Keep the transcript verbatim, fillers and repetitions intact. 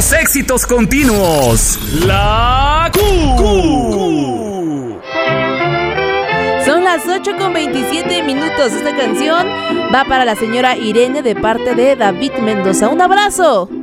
los éxitos continuos. La Q. Son las ocho con veintisiete minutos. Esta canción va para la señora Irene de parte de David Mendoza. Un abrazo.